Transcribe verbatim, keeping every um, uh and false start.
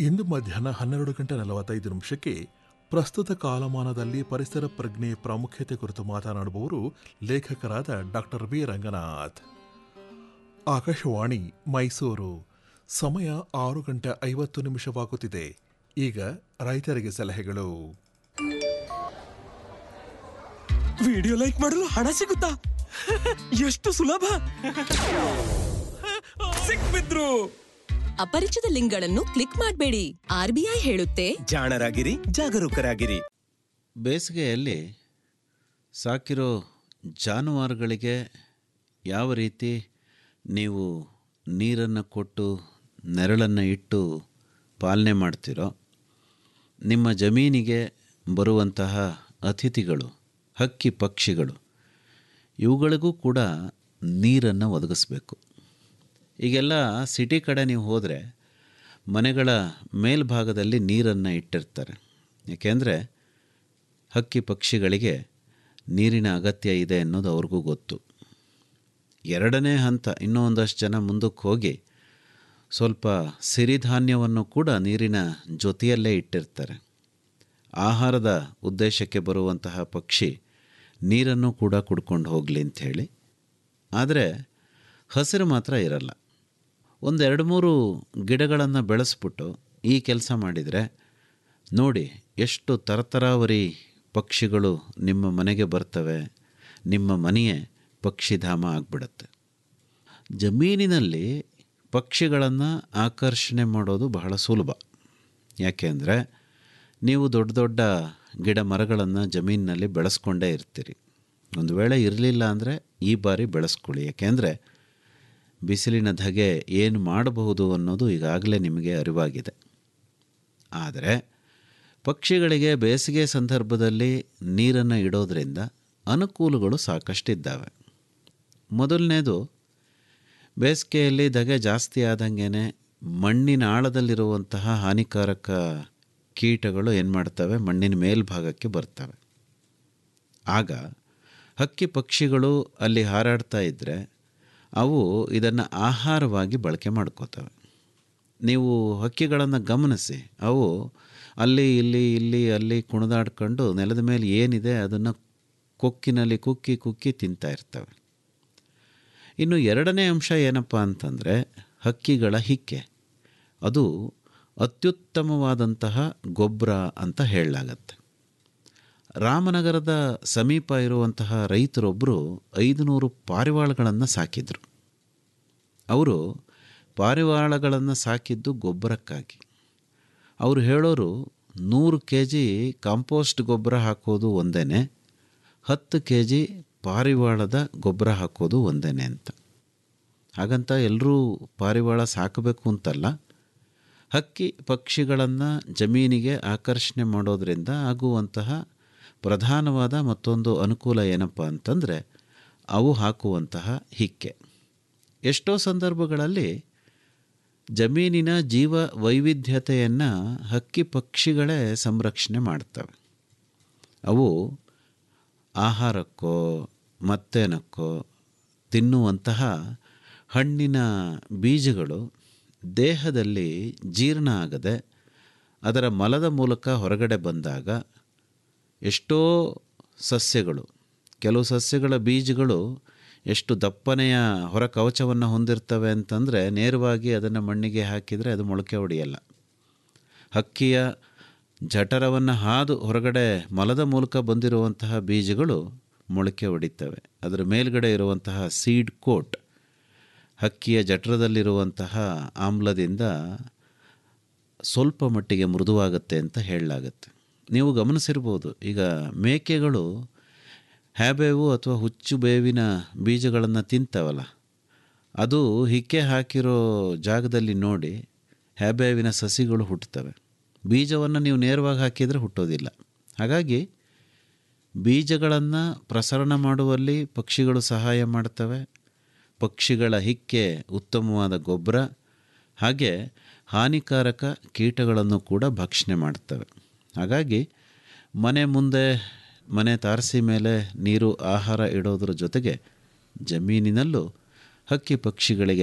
ಇಂದು ಮಧ್ಯಾಹ್ನ ಹನ್ನೆರಡು ಗಂಟೆ ನಲವತ್ತೈದು ನಿಮಿಷಕ್ಕೆ ಪ್ರಸ್ತುತ ಕಾಲಮಾನದಲ್ಲಿ ಪರಿಸರ ಪ್ರಜ್ಞೆ ಪ್ರಾಮುಖ್ಯತೆ ಕುರಿತು ಮಾತನಾಡುವವರು ಲೇಖಕರಾದ ಡಾಕ್ಟರ್ ವಿ ರಂಗನಾಥ್. ಆಕಾಶವಾಣಿ ಮೈಸೂರು. ಸಮಯ ಆರು ಗಂಟೆ ಐವತ್ತು ನಿಮಿಷವಾಗುತ್ತಿದೆ. ಈಗ ರೈತರಿಗೆ ಸಲಹೆಗಳು. ವಿಡಿಯೋ ಲೈಕ್ ಮಾಡಲು ಹಣ ಸಿಗುತ್ತಾ? ಎಷ್ಟು ಸುಲಭ! ಸಿಕ್ಬಿದ್ರು. ಅಪರಿಚಿತ ಲಿಂಕ್ಗಳನ್ನು ಕ್ಲಿಕ್ ಮಾಡಬೇಡಿ. ಆರ್ಬಿಐ ಹೇಳುತ್ತೆ, ಜಾಣರಾಗಿರಿ, ಜಾಗರೂಕರಾಗಿರಿ. ಬೇಸಿಗೆಯಲ್ಲಿ ಸಾಕಿರೋ ಜಾನುವಾರುಗಳಿಗೆ ಯಾವ ರೀತಿ ನೀವು ನೀರನ್ನು ಕೊಟ್ಟು ನೆರಳನ್ನು ಇಟ್ಟು ಪಾಲನೆ ಮಾಡ್ತೀರೋ, ನಿಮ್ಮ ಜಮೀನಿಗೆ ಬರುವಂತಹ ಅತಿಥಿಗಳು, ಹಕ್ಕಿ ಪಕ್ಷಿಗಳು, ಇವುಗಳಿಗೂ ಕೂಡ ನೀರನ್ನು ಒದಗಿಸ್ಬೇಕು. ಈಗೆಲ್ಲ ಸಿಟಿ ಕಡೆ ನೀವು ಹೋದರೆ ಮನೆಗಳ ಮೇಲ್ಭಾಗದಲ್ಲಿ ನೀರನ್ನು ಇಟ್ಟಿರ್ತಾರೆ. ಏಕೆಂದರೆ ಹಕ್ಕಿ ಪಕ್ಷಿಗಳಿಗೆ ನೀರಿನ ಅಗತ್ಯ ಇದೆ ಅನ್ನೋದು ಅವ್ರಿಗೂ ಗೊತ್ತು. ಎರಡನೇ ಹಂತ, ಇನ್ನೂ ಒಂದಷ್ಟು ಜನ ಮುಂದಕ್ಕೆ ಹೋಗಿ ಸ್ವಲ್ಪ ಸಿರಿಧಾನ್ಯವನ್ನು ಕೂಡ ನೀರಿನ ಜೊತೆಯಲ್ಲೇ ಇಟ್ಟಿರ್ತಾರೆ. ಆಹಾರದ ಉದ್ದೇಶಕ್ಕೆ ಬರುವಂತಹ ಪಕ್ಷಿ ನೀರನ್ನು ಕೂಡ ಕುಡ್ಕೊಂಡು ಹೋಗಲಿ ಅಂಥೇಳಿ. ಆದರೆ ಹಸಿರು ಮಾತ್ರ ಇರಲ್ಲ. ಒಂದೆರಡು ಮೂರು ಗಿಡಗಳನ್ನು ಬೆಳೆಸ್ಬಿಟ್ಟು ಈ ಕೆಲಸ ಮಾಡಿದರೆ ನೋಡಿ ಎಷ್ಟು ತರತರಾವರಿ ಪಕ್ಷಿಗಳು ನಿಮ್ಮ ಮನೆಗೆ ಬರ್ತವೆ. ನಿಮ್ಮ ಮನೆಯೇ ಪಕ್ಷಿಧಾಮ ಆಗಿಬಿಡುತ್ತೆ. ಜಮೀನಿನಲ್ಲಿ ಪಕ್ಷಿಗಳನ್ನು ಆಕರ್ಷಣೆ ಮಾಡೋದು ಬಹಳ ಸುಲಭ. ಯಾಕೆಂದರೆ ನೀವು ದೊಡ್ಡ ದೊಡ್ಡ ಗಿಡ ಮರಗಳನ್ನು ಜಮೀನಿನಲ್ಲಿ ಬೆಳೆಸ್ಕೊಂಡೇ ಇರ್ತೀರಿ. ಒಂದು ವೇಳೆ ಇರಲಿಲ್ಲ ಅಂದರೆ ಈ ಬಾರಿ ಬೆಳೆಸ್ಕೊಳ್ಳಿ. ಯಾಕೆಂದರೆ ಬಿಸಿಲಿನ ಧಗೆ ಏನು ಮಾಡಬಹುದು ಅನ್ನೋದು ಈಗಾಗಲೇ ನಿಮಗೆ ಅರಿವಾಗಿದೆ. ಆದರೆ ಪಕ್ಷಿಗಳಿಗೆ ಬೇಸಿಗೆ ಸಂದರ್ಭದಲ್ಲಿ ನೀರನ್ನು ಇಡೋದರಿಂದ ಅನುಕೂಲಗಳು ಸಾಕಷ್ಟಿದ್ದಾವೆ. ಮೊದಲನೇದು, ಬೇಸಿಗೆಯಲ್ಲಿ ಧಗೆ ಜಾಸ್ತಿ ಆದಂಗೆ ಮಣ್ಣಿನ ಆಳದಲ್ಲಿರುವಂತಹ ಹಾನಿಕಾರಕ ಕೀಟಗಳು ಏನು ಮಾಡ್ತವೆ, ಮಣ್ಣಿನ ಮೇಲ್ಭಾಗಕ್ಕೆ ಬರ್ತವೆ. ಆಗ ಹಕ್ಕಿ ಪಕ್ಷಿಗಳು ಅಲ್ಲಿ ಹಾರಾಡ್ತಾ ಇದ್ದರೆ ಅವು ಇದನ್ನು ಆಹಾರವಾಗಿ ಬಳಕೆ ಮಾಡ್ಕೋತವೆ. ನೀವು ಹಕ್ಕಿಗಳನ್ನು ಗಮನಿಸಿ, ಅವು ಅಲ್ಲಿ ಇಲ್ಲಿ ಇಲ್ಲಿ ಅಲ್ಲಿ ಕುಣಿದಾಡ್ಕೊಂಡು ನೆಲದ ಮೇಲೆ ಏನಿದೆ ಅದನ್ನು ಕೊಕ್ಕಿನಲ್ಲಿ ಕುಕ್ಕಿ ಕುಕ್ಕಿ ತಿಂತಾ ಇರ್ತವೆ. ಇನ್ನು ಎರಡನೇ ಅಂಶ ಏನಪ್ಪ ಅಂತಂದರೆ ಹಕ್ಕಿಗಳ ಹಿಕ್ಕೆ. ಅದು ಅತ್ಯುತ್ತಮವಾದಂತಹ ಗೊಬ್ಬರ ಅಂತ ಹೇಳಲಾಗತ್ತೆ. ರಾಮನಗರದ ಸಮೀಪ ಇರುವಂತಹ ರೈತರೊಬ್ಬರು ಐದು ನೂರು ಪಾರಿವಾಳಗಳನ್ನು ಸಾಕಿದರು. ಅವರು ಪಾರಿವಾಳಗಳನ್ನು ಸಾಕಿದ್ದು ಗೊಬ್ಬರಕ್ಕಾಗಿ. ಅವರು ಹೇಳೋರು ನೂರು ಕೆ ಜಿ ಕಾಂಪೋಸ್ಟ್ ಗೊಬ್ಬರ ಹಾಕೋದು ಒಂದೇ, ಹತ್ತು ಕೆ ಜಿ ಪಾರಿವಾಳದ ಗೊಬ್ಬರ ಹಾಕೋದು ಒಂದೇ ಅಂತ. ಹಾಗಂತ ಎಲ್ಲರೂ ಪಾರಿವಾಳ ಸಾಕಬೇಕು ಅಂತಲ್ಲ. ಹಕ್ಕಿ ಪಕ್ಷಿಗಳನ್ನು ಜಮೀನಿಗೆ ಆಕರ್ಷಣೆ ಮಾಡೋದರಿಂದ ಆಗುವಂತಹ ಪ್ರಧಾನವಾದ ಮತ್ತೊಂದು ಅನುಕೂಲ ಏನಪ್ಪ ಅಂತಂದರೆ ಅವು ಹಾಕುವಂತಹ ಹಿಕ್ಕೆ. ಎಷ್ಟೋ ಸಂದರ್ಭಗಳಲ್ಲಿ ಜಮೀನಿನ ಜೀವ ವೈವಿಧ್ಯತೆಯನ್ನು ಹಕ್ಕಿ ಪಕ್ಷಿಗಳೇ ಸಂರಕ್ಷಣೆ ಮಾಡ್ತವೆ. ಅವು ಆಹಾರಕ್ಕೋ ಮತ್ತೇನಕ್ಕೋ ತಿನ್ನುವಂತಹ ಹಣ್ಣಿನ ಬೀಜಗಳು ದೇಹದಲ್ಲಿ ಜೀರ್ಣ ಆಗದೆ ಅದರ ಮಲದ ಮೂಲಕ ಹೊರಗಡೆ ಬಂದಾಗ ಎಷ್ಟೋ ಸಸ್ಯಗಳು, ಕೆಲವು ಸಸ್ಯಗಳ ಬೀಜಗಳು ಎಷ್ಟು ದಪ್ಪನೆಯ ಹೊರ ಕವಚವನ್ನು ಹೊಂದಿರ್ತವೆ ಅಂತಂದರೆ ನೇರವಾಗಿ ಅದನ್ನು ಮಣ್ಣಿಗೆ ಹಾಕಿದರೆ ಅದು ಮೊಳಕೆ ಹೊಡೆಯಲ್ಲ. ಹಕ್ಕಿಯ ಜಠರವನ್ನು ಹಾದು ಹೊರಗಡೆ ಮಲದ ಮೂಲಕ ಬಂದಿರುವಂತಹ ಬೀಜಗಳು ಮೊಳಕೆ ಹೊಡಿತವೆ. ಅದರ ಮೇಲ್ಗಡೆ ಇರುವಂತಹ ಸೀಡ್ ಕೋಟ್ ಹಕ್ಕಿಯ ಜಠರದಲ್ಲಿರುವಂತಹ ಆಮ್ಲದಿಂದ ಸ್ವಲ್ಪ ಮಟ್ಟಿಗೆ ಮೃದುವಾಗುತ್ತೆ ಅಂತ ಹೇಳಲಾಗತ್ತೆ. ನೀವು ಗಮನಿಸಿರ್ಬೋದು, ಈಗ ಮೇಕೆಗಳು ಹ್ಯಾಬೇವು ಅಥವಾ ಹುಚ್ಚು ಬೇವಿನ ಬೀಜಗಳನ್ನು ತಿಂತವಲ್ಲ, ಅದು ಹಿಕ್ಕೆ ಹಾಕಿರೋ ಜಾಗದಲ್ಲಿ ನೋಡಿ ಹ್ಯಾಬೇವಿನ ಸಸಿಗಳು ಹುಟ್ಟುತ್ತವೆ. ಬೀಜವನ್ನು ನೀವು ನೇರವಾಗಿ ಹಾಕಿದರೆ ಹುಟ್ಟೋದಿಲ್ಲ. ಹಾಗಾಗಿ ಬೀಜಗಳನ್ನು ಪ್ರಸರಣ ಮಾಡುವಲ್ಲಿ ಪಕ್ಷಿಗಳು ಸಹಾಯ ಮಾಡ್ತವೆ. ಪಕ್ಷಿಗಳ ಹಿಕ್ಕೆ ಉತ್ತಮವಾದ ಗೊಬ್ಬರ, ಹಾಗೆ ಹಾನಿಕಾರಕ ಕೀಟಗಳನ್ನು ಕೂಡ ಭಕ್ಷಣೆ ಮಾಡ್ತವೆ. ಹಾಗಾಗಿ ಮನೆ ಮುಂದೆ, ಮನೆ ತಾರಸಿ ಮೇಲೆ ನೀರು ಆಹಾರ ಇಡೋದ್ರ ಜೊತೆಗೆ ಜಮೀನಿನಲ್ಲೂ ಹಕ್ಕಿ ಪಕ್ಷಿಗಳಿಗೆ